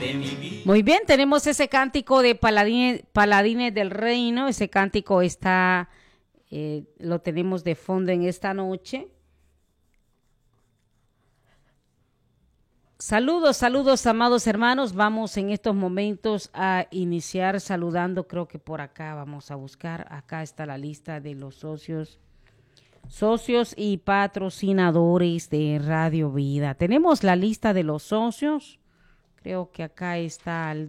Muy bien, tenemos ese cántico de Paladines del Reino. Ese cántico está, lo tenemos de fondo en esta noche. Saludos, saludos, amados hermanos. Vamos en estos momentos a iniciar saludando. Creo que por acá vamos a buscar. Acá está la lista de los socios y patrocinadores de Radio Vida. Tenemos la lista de los socios. Creo que acá está